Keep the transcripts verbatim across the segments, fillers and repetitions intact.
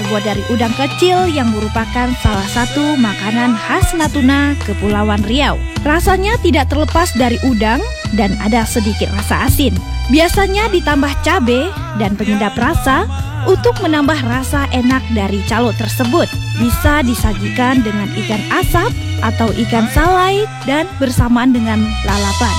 terbuat dari udang kecil yang merupakan salah satu makanan khas Natuna, Kepulauan Riau. Rasanya tidak terlepas dari udang dan ada sedikit rasa asin. Biasanya ditambah cabai dan penyedap rasa untuk menambah rasa enak dari calo tersebut. Bisa disajikan dengan ikan asap atau ikan salai dan bersamaan dengan lalapan.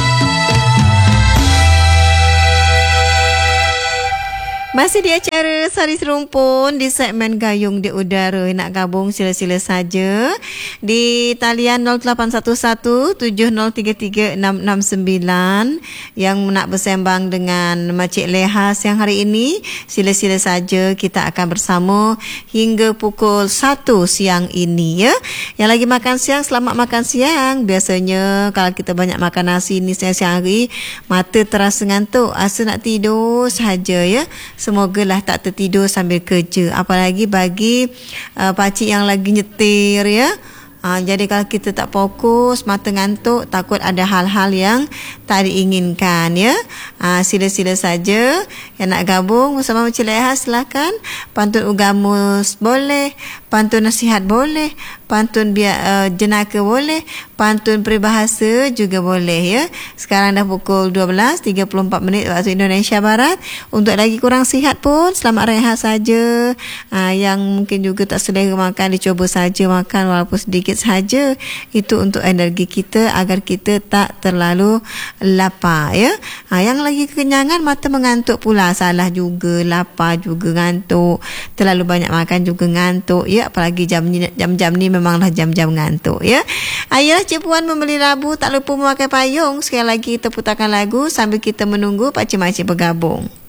Masih di acara Sari Serumpun di segmen Gayung di Udara. Nak gabung sila-sila saja di talian nol lapan satu satu tujuh nol tiga tiga enam enam sembilan yang nak bersembang dengan Makcik Leha siang hari ini. Sila-sila saja, kita akan bersama hingga pukul satu siang ini ya. Yang lagi makan siang, selamat makan siang. Biasanya kalau kita banyak makan nasi ni siang-siang hari, mata terasa ngantuk, asa nak tidur sahaja ya. Semogalah tak tertidur sambil kerja. Apalagi bagi uh, pakcik yang lagi nyetir ya. Uh, jadi kalau kita tak fokus, mata ngantuk, takut ada hal-hal yang tak diinginkan ya. Uh, sila-sila saja yang nak gabung bersama Makcik Leha, silakan. Pantun ugamus boleh, pantun nasihat boleh, pantun biar uh, jenaka boleh, pantun peribahasa juga boleh ya. Sekarang dah pukul dua belas tiga puluh empat minit waktu Indonesia Barat. Untuk lagi kurang sihat pun, selamat rehat saja. Uh, yang mungkin juga tak selera makan, dicuba saja makan walaupun sedikit saja. Itu untuk energi kita agar kita tak terlalu lapar ya. Uh, yang lagi kekenyangan, mata mengantuk pula, salah juga. Lapar juga ngantuk, terlalu banyak makan juga ngantuk ya. Apalagi jam ni, jam-jam ni memanglah jam-jam ngantuk ya. Ayolah Cik Puan membeli labu, tak lupa memakai payung. Sekali lagi kita putarkan lagu sambil kita menunggu pakcik-makcik bergabung.